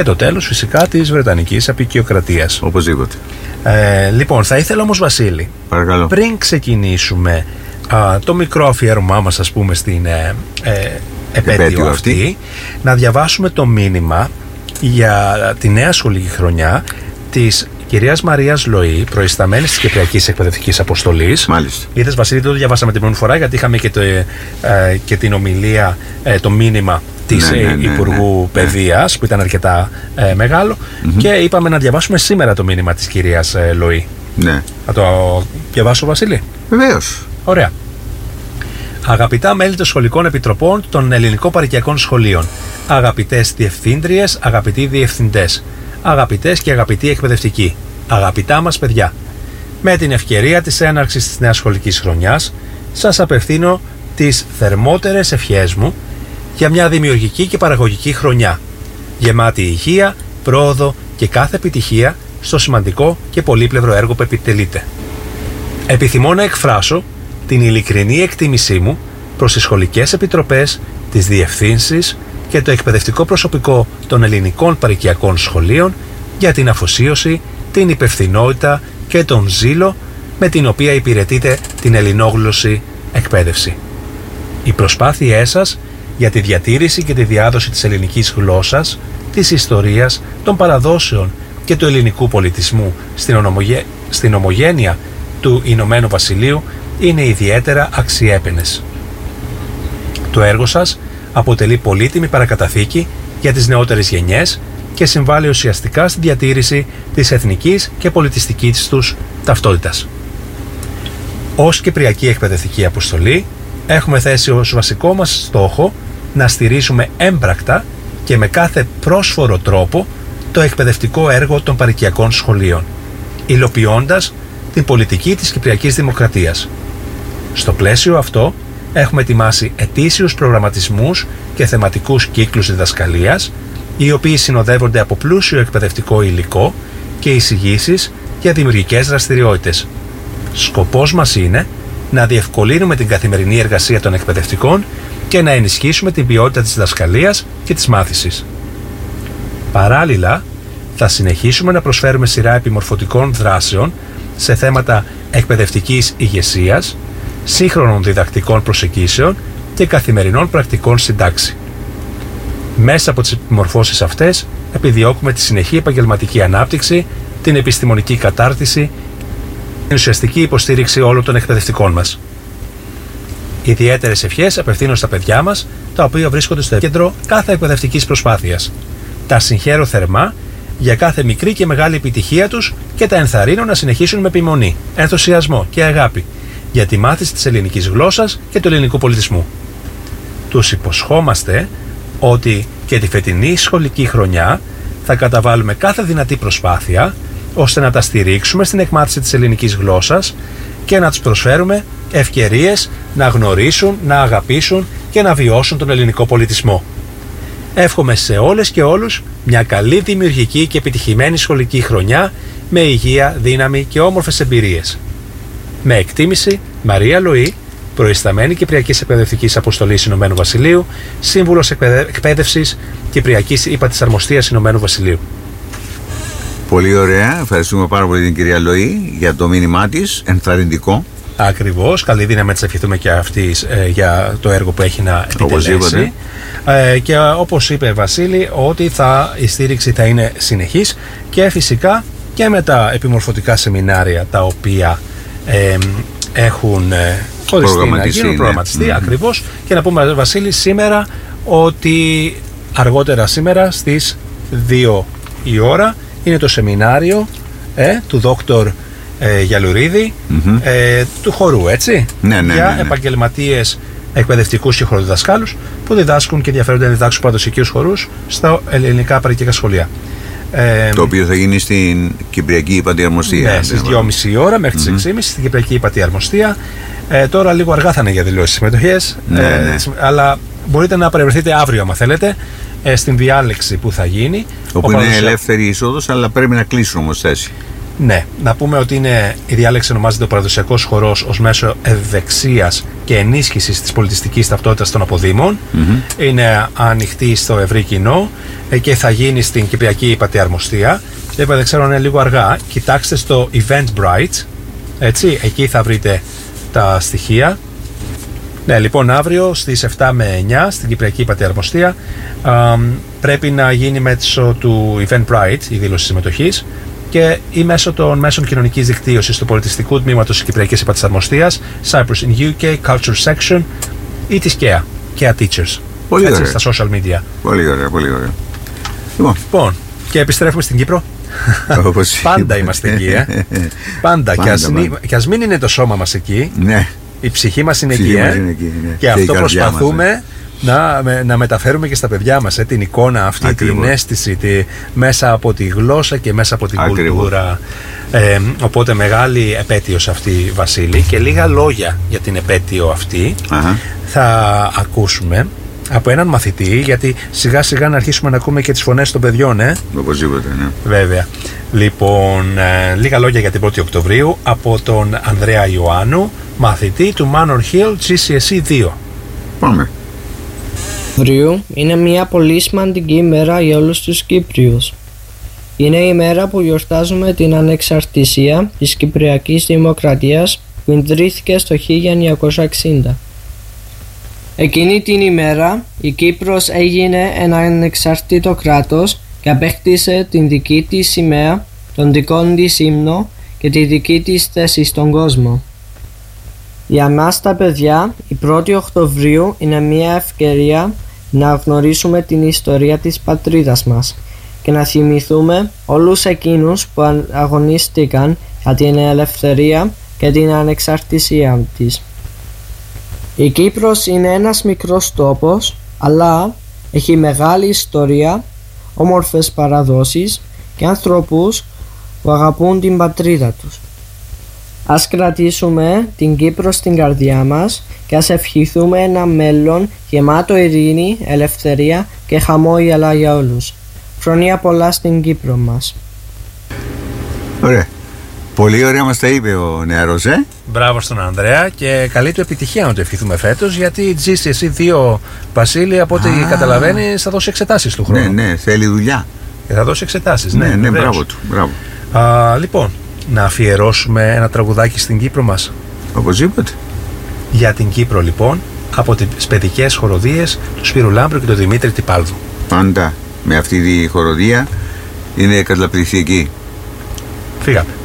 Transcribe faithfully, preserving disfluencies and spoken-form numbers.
και το τέλος φυσικά της Βρετανικής Αποικιοκρατίας. Οπωσδήποτε. Ε, λοιπόν, θα ήθελα όμως, Βασίλη, παρακαλώ, πριν ξεκινήσουμε α, το μικρό αφιέρωμά μας, ας πούμε, στην ε, ε, επέτειο αυτή, αυτή, να διαβάσουμε το μήνυμα για τη νέα σχολική χρονιά της κυρίας Μαρίας Λοή, προϊσταμένης της Κυπριακής Εκπαιδευτικής Αποστολής. Μάλιστα. Είδες, Βασίλη, το διαβάσαμε την πρώτη φορά, γιατί είχαμε και, το, ε, και την ομιλία, ε, το μήνυμα της ναι, ναι, ναι, Υπουργού ναι, Παιδείας, ναι, που ήταν αρκετά ε, μεγάλο, mm-hmm. και είπαμε να διαβάσουμε σήμερα το μήνυμα της κυρίας ε, Λοή. Ναι. Θα το διαβάσω, Βασίλη? Βεβαίως. Ωραία. Αγαπητά μέλη των σχολικών επιτροπών των ελληνικών παροικιακών σχολείων, αγαπητές διευθύντριες, αγαπητοί διευθυντές, αγαπητές και αγαπητοί εκπαιδευτικοί, αγαπητά μας παιδιά, με την ευκαιρία της έναρξης της νέας σχολικής χρονιάς, σας απευθύνω τις θερμότερες ευχές μου για μια δημιουργική και παραγωγική χρονιά, γεμάτη υγεία, πρόοδο και κάθε επιτυχία στο σημαντικό και πολύπλευρο έργο που επιτελείτε. Επιθυμώ να εκφράσω την ειλικρινή εκτίμησή μου προς τις σχολικές επιτροπές, τις διευθύνσεις και το εκπαιδευτικό προσωπικό των ελληνικών παροικιακών σχολείων για την αφοσίωση, την υπευθυνότητα και τον ζήλο με την οποία υπηρετείτε την ελληνόγλωσση εκπαίδευση. Οι προσπάθειές σας για τη διατήρηση και τη διάδοση της ελληνικής γλώσσας, της ιστορίας, των παραδόσεων και του ελληνικού πολιτισμού στην, ομογέ... στην ομογένεια του Ηνωμένου Βασιλείου είναι ιδιαίτερα αξιέπαινες. Το έργο σας αποτελεί πολύτιμη παρακαταθήκη για τις νεότερες γενιές και συμβάλλει ουσιαστικά στη διατήρηση της εθνικής και πολιτιστικής τους ταυτότητας. Ως Κυπριακή Εκπαιδευτική Αποστολή έχουμε θέσει ως βασικό μας στόχο να στηρίσουμε έμπρακτα και με κάθε πρόσφορο τρόπο το εκπαιδευτικό έργο των παροικιακών σχολείων, υλοποιώντας την πολιτική της Κυπριακής Δημοκρατίας. Στο πλαίσιο αυτό έχουμε ετοιμάσει ετήσιους προγραμματισμούς και θεματικούς κύκλους διδασκαλίας, οι οποίοι συνοδεύονται από πλούσιο εκπαιδευτικό υλικό και εισηγήσεις για δημιουργικές δραστηριότητες. Σκοπός μας είναι να διευκολύνουμε την καθημερινή εργασία των εκπαιδευτικών και να ενισχύσουμε την ποιότητα της διδασκαλίας και της μάθησης. Παράλληλα, θα συνεχίσουμε να προσφέρουμε σειρά επιμορφωτικών δράσεων σε θέματα εκπαιδευτικής ηγεσίας, σύγχρονων διδακτικών προσεγγίσεων και καθημερινών πρακτικών στην τάξη. Μέσα από τις επιμορφώσεις αυτές επιδιώκουμε τη συνεχή επαγγελματική ανάπτυξη, την επιστημονική κατάρτιση και την ουσιαστική υποστήριξη όλων των εκπαιδευτικών μας. Ιδιαίτερες ευχές απευθύνω στα παιδιά μας, τα οποία βρίσκονται στο κέντρο κάθε εκπαιδευτικής προσπάθειας. Τα συγχαίρω θερμά για κάθε μικρή και μεγάλη επιτυχία τους και τα ενθαρρύνω να συνεχίσουν με επιμονή, ενθουσιασμό και αγάπη για τη μάθηση της ελληνικής γλώσσας και του ελληνικού πολιτισμού. Τους υποσχόμαστε ότι και τη φετινή σχολική χρονιά θα καταβάλουμε κάθε δυνατή προσπάθεια ώστε να τα στηρίξουμε στην εκμάθηση της ελληνικής γλώσσας και να τους προσφέρουμε ευκαιρίες να γνωρίσουν, να αγαπήσουν και να βιώσουν τον ελληνικό πολιτισμό. Εύχομαι σε όλες και όλους μια καλή, δημιουργική και επιτυχημένη σχολική χρονιά με υγεία, δύναμη και όμορφες εμπειρίες. Με εκτίμηση, Μαρία Λοή, προϊσταμένη Κυπριακής Εκπαιδευτικής Αποστολής Ηνωμένου Βασιλείου, Σύμβουλος Εκπαίδευσης Κυπριακής ΥΠΑΤΗΣ Αρμοστίας Ηνωμένου Βασιλείου. Πολύ ωραία. Ευχαριστούμε πάρα πολύ την κυρία Λοή για το μήνυμά της, ενθαρρυντικό. Ακριβώς. Καλή δύναμη να της ευχηθούμε και αυτή ε, για το έργο που έχει να επιτελέσει. Ε, και όπως είπε Βασίλη, ότι θα, η στήριξη θα είναι συνεχής και φυσικά και με τα επιμορφωτικά σεμινάρια τα οποία ε, έχουν ε, οριστεί να γίνουν, προγραμματιστεί, ναι. Ακριβώς. Και να πούμε, Βασίλη, σήμερα ότι αργότερα σήμερα στις δύο η ώρα είναι το σεμινάριο ε, του δόκτωρ ε, Γιαλουρίδη, mm-hmm. ε, του χορού, έτσι, ναι, ναι, για ναι, ναι. επαγγελματίες εκπαιδευτικούς και χοροδιδασκάλους που διδάσκουν και ενδιαφέρονται να διδάξουν παραδοσιακούς χορούς στα ελληνικά παροικιακά σχολεία. Ε, το οποίο θα γίνει στην Κυπριακή Ύπατη Αρμοστία. Ναι, στις δυόμιση η ώρα μέχρι τις mm-hmm. έξι και μισή στην Κυπριακή Ύπατη Αρμοστία. Ε, τώρα λίγο αργά θα είναι για δηλώσεις συμμετοχές, ναι, ε, ναι. αλλά μπορείτε να παρευρεθείτε αύριο, άμα θέλετε, ε, στην διάλεξη που θα γίνει. Όπου είναι παραδοσια... ελεύθερη είσοδος, αλλά πρέπει να κλείσουν όμως θέση. Ναι, να πούμε ότι είναι, η διάλεξη ονομάζεται ο παραδοσιακός χορός ως μέσο ευεξίας και ενίσχυσης της πολιτιστικής ταυτότητας των αποδήμων. Mm-hmm. Είναι ανοιχτή στο ευρύ κοινό και θα γίνει στην Κυπριακή Πατιαρμοστία. Βέβαια δεν ξέρω αν είναι λίγο αργά. Κοιτάξτε στο Eventbrite, έτσι, εκεί θα βρείτε τα στοιχεία. Ναι, λοιπόν, αύριο στις επτά με εννιά στην Κυπριακή Πατιαρμοστία α, πρέπει να γίνει μέσω του Eventbrite η δήλωση συμμετοχής και ή μέσω των μέσων κοινωνικής δικτύωσης του πολιτιστικού τμήματος της Κυπριακής Πατιαρμοστίας, Cyprus in γιου κέι, Culture Section ή της κέα, κέα Teachers. Πολύ έτσι, ωραία. Στα social media. Πολύ ωραία, πολύ ωραία. Λοιπόν, λοιπόν και επιστρέφουμε στην Κύπρο. Πάντα είμαστε εκεί, ε. Πάντα. πάντα, και, ας, πάντα. και ας μην είναι το σώμα μας εκεί. Ναι. Η ψυχή μας είναι, ψυχή εκεί, μας ε. είναι εκεί, ναι. Και, και αυτό προσπαθούμε μας, ναι. να, με, να μεταφέρουμε και στα παιδιά μας, ε, την εικόνα αυτή, ακριβώς. Την αίσθηση τη, μέσα από τη γλώσσα και μέσα από την ακριβώς. Κουλτούρα. Ε, οπότε μεγάλη επέτειος αυτή, Βασίλη, και λίγα λόγια για την επέτειο αυτή uh-huh. θα ακούσουμε από έναν μαθητή, γιατί σιγά σιγά να αρχίσουμε να ακούμε και τις φωνές των παιδιών, ε. Οπωσδήποτε, ναι. Βέβαια. Λοιπόν, ε, λίγα λόγια για την πρώτη Οκτωβρίου από τον Ανδρέα Ιωάννου, μαθητή του Manor Hill τζι σι ες ι δύο. Πάμε. Οκτωβρίου είναι μια πολύ σημαντική ημέρα για όλους τους Κύπριους. Είναι η μέρα που γιορτάζουμε την ανεξαρτησία της Κυπριακής Δημοκρατίας που ιδρύθηκε στο χίλια εννιακόσια εξήντα. Εκείνη την ημέρα η Κύπρος έγινε ένα ανεξαρτήτο κράτος και απέκτησε την δική της σημαία, τον δικό της ύμνο και τη δική της θέση στον κόσμο. Για μας τα παιδιά, η πρώτη Οκτωβρίου είναι μια ευκαιρία να γνωρίσουμε την ιστορία της πατρίδας μας και να θυμηθούμε όλους εκείνους που αγωνίστηκαν για την ελευθερία και την ανεξαρτησία της. Η Κύπρος είναι ένας μικρός τόπος, αλλά έχει μεγάλη ιστορία, όμορφες παραδόσεις και ανθρώπους που αγαπούν την πατρίδα τους. Ας κρατήσουμε την Κύπρο στην καρδιά μας και ας ευχηθούμε ένα μέλλον γεμάτο ειρήνη, ελευθερία και χαμόγελα για όλους. Χρόνια πολλά στην Κύπρο μας. Ωραία. Πολύ ωραία μας τα είπε ο νεαρός, ε. Μπράβο στον Ανδρέα και καλή του επιτυχία να το ευχηθούμε φέτος, γιατί η τζι σι ες ι δύο, Βασίλη, από ό,τι καταλαβαίνει, θα δώσει εξετάσεις του χρόνου. Ναι, ναι, θέλει δουλειά. Και θα δώσει εξετάσεις, ναι. Ναι, ναι, μπράβο του. Μπράβο. Α, λοιπόν, να αφιερώσουμε ένα τραγουδάκι στην Κύπρο μας. Οπωσδήποτε. Για την Κύπρο, λοιπόν, από τις παιδικές χοροδίες του Σπύρου Λάμπρου και του Δημήτρη Τυπάλδου. Πάντα με αυτή τη χοροδία είναι καταπληκτική. Φύγαμε.